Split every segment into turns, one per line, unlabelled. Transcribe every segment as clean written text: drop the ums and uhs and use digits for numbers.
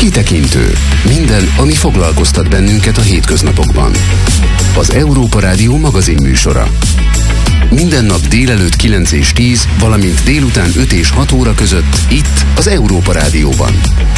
Kitekintő. Minden, ami foglalkoztat bennünket a hétköznapokban. Az Európa Rádió magazin műsora. Minden nap délelőtt 9 és 10, valamint délután 5 és 6 óra között itt az Európa Rádióban.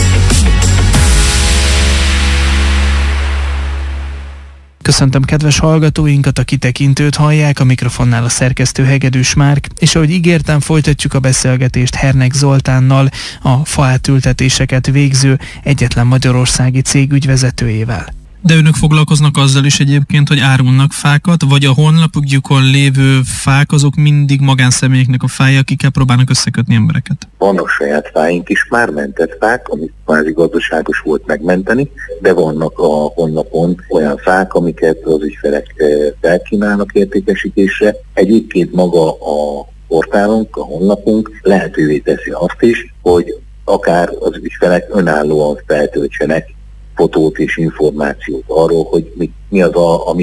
Köszöntöm kedves hallgatóinkat, a Kitekintőt hallják, a mikrofonnál a szerkesztő Hegedűs Márk, és ahogy ígértem, folytatjuk a beszélgetést Hernek Zoltánnal, a faátültetéseket végző egyetlen magyarországi cég ügyvezetőjével.
De önök foglalkoznak azzal is egyébként, hogy árulnak fákat, vagy a honlapukon lévő fák azok mindig magánszemélyeknek a fái, akikkel próbálnak összekötni embereket?
Vannak saját fáink is, már mentett fák, amit kvázi gazdaságos volt megmenteni, de vannak a honlapon olyan fák, amiket az ügyfelek felkínálnak értékesítésre. Egyébként maga a portálunk, a honlapunk lehetővé teszi azt is, hogy akár az ügyfelek önállóan feltöltsenek fotót és információt arról, hogy mi az,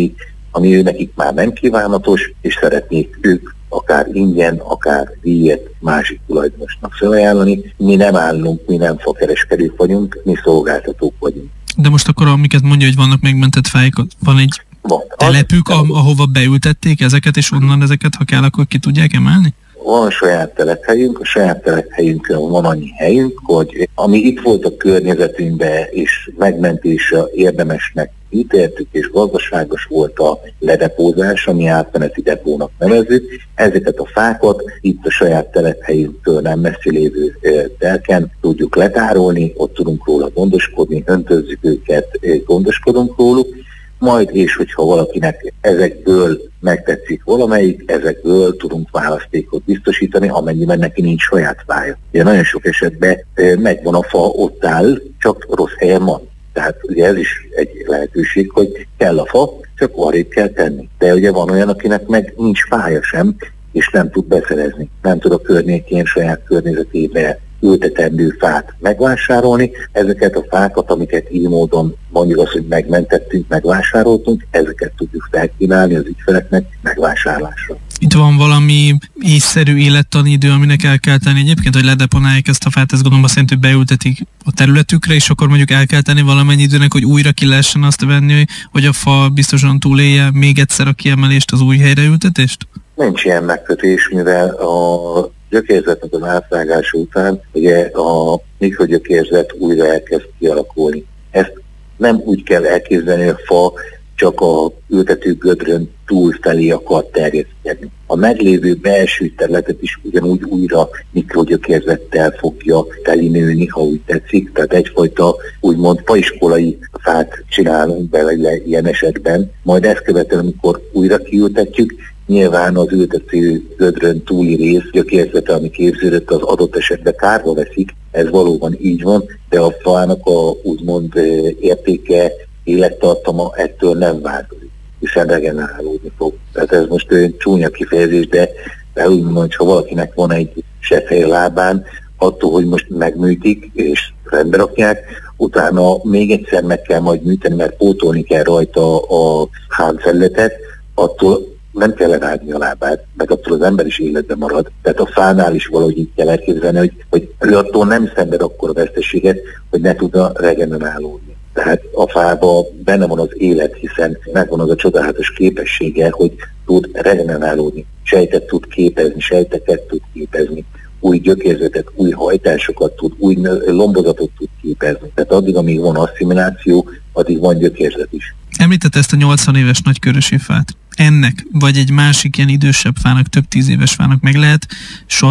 ami ő nekik már nem kívánatos, és szeretnék ők akár ingyen, akár díjat másik tulajdonosnak felajánlani. Mi nem állunk, mi nem fakereskedők vagyunk, mi szolgáltatók vagyunk.
De most akkor, amiket mondja, hogy vannak megmentett fáik, van egy telepük, ahova beültették ezeket, és onnan ezeket, ha kell, akkor ki tudják emelni?
Van saját telephelyünk, a saját telephelyünkön van annyi helyünk, hogy ami itt volt a környezetünkben, és megmentésre érdemesnek ítéltük, és gazdaságos volt a ledepózás, ami átmeneti depónak nevezzük. Ezeket a fákat itt a saját telephelyünktől nem messzi lévő telken tudjuk letárolni, ott tudunk róla gondoskodni, öntözzük őket, gondoskodunk róluk, majd és hogyha valakinek ezekből megtetszik valamelyik, ezekből tudunk választékot biztosítani, amennyiben neki nincs saját fája. Ugye nagyon sok esetben megvan a fa, ott áll, csak rossz helyen van. Tehát ugye ez is egy lehetőség, hogy kell a fa, csak arrébb kell tenni. De ugye van olyan, akinek meg nincs fája sem, és nem tud beszerezni. Nem tud a környékén, saját környezetébe ültetendő fát megvásárolni. Ezeket a fákat, amiket így módon mondjuk azt, hogy megmentettünk, megvásároltunk, ezeket tudjuk felkínálni az ügyfeleknek megvásárlásra.
Itt van valami észszerű élettani idő, aminek el kell tenni egyébként, hogy ledeponálják ezt a fát, ezt gondolom azt jelenti, hogy beültetik a területükre, és akkor mondjuk el kell tenni valamennyi időnek, hogy újra ki lehessen azt venni, hogy a fa biztosan túlélje még egyszer a kiemelést, az új helyre ültetést? Nincs
ilyen megkötés, mivel a gyökérzetnek az átvágása után ugye a mikrogyökérzet újra elkezd kialakulni. Ezt nem úgy kell elképzelni, hogy a fa csak a ültető gödrön túlfelé akar terjeszkedni. A meglévő belső területet is ugyanúgy újra mikrogyökérzettel fogja telinőni, ha úgy tetszik. Tehát egyfajta úgymond faiskolai fát csinálunk bele ilyen esetben. Majd ezt követően, amikor újra kiültetjük, nyilván az ültető gödrön túli rész gyökérzete, ami képződött, az adott esetben kárba veszik, ez valóban így van, de a fának a úgymond értéke, élettartama ettől nem változik, hiszen regenerálódni fog. Tehát ez most csúnya kifejezés, de úgy mondom, hogy ha valakinek van egy sefej lábán, attól, hogy most megműtik és rendbe rakják, utána még egyszer meg kell majd műteni, mert pótolni kell rajta a hálfelületet, attól nem kell lerágni a lábát, meg attól az ember is életben marad. Tehát a fánál is valahogy így kell elképzelni, hogy ő attól nem szenved akkora veszteséget, hogy ne tudna regenerálódni. Tehát a fában benne van az élet, hiszen megvan az a csodálatos képessége, hogy tud regenerálódni. Sejtet tud képezni, sejteket tud képezni, új gyökérzetet, új hajtásokat tud, új lombozatot tud képezni. Tehát addig, amíg van asszimiláció, addig van gyökérzet is.
Említette ezt a 80 éves nagykörösi fát. Ennek, vagy egy másik ilyen idősebb fának, több 10 éves fának meg lehet